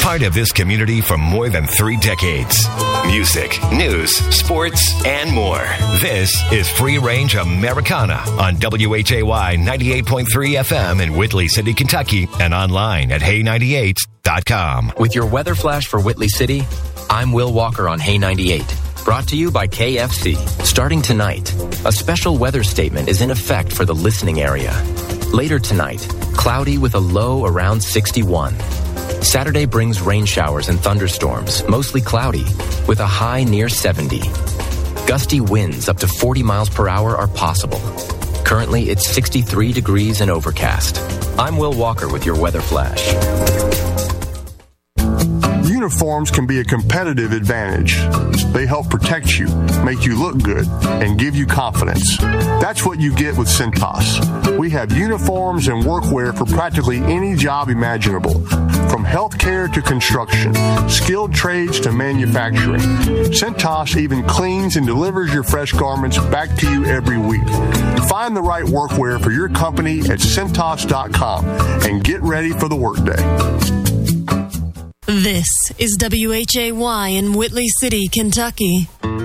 Part of this community for more than 3 decades. Music, news, sports, and more. This is Free Range Americana on WHAY 98.3 FM in Whitley City, Kentucky, and online at Hay98.com. With your weather flash for Whitley City, I'm Will Walker on Hay 98. Brought to you by KFC. Starting tonight, a special weather statement is in effect for the listening area. Later tonight, cloudy with a low around 61. Saturday brings rain showers and thunderstorms, mostly cloudy, with a high near 70. Gusty winds up to 40 miles per hour are possible. Currently, it's 63 degrees and overcast. I'm Will Walker with your weather flash. Uniforms can be a competitive advantage. They help protect you, make you look good, and give you confidence. That's what you get with Cintas. We have uniforms and workwear for practically any job imaginable, from healthcare to construction, skilled trades to manufacturing. Cintas even cleans and delivers your fresh garments back to you every week. Find the right workwear for your company at Cintas.com and get ready for the workday. This is WHAY in Whitley City, Kentucky.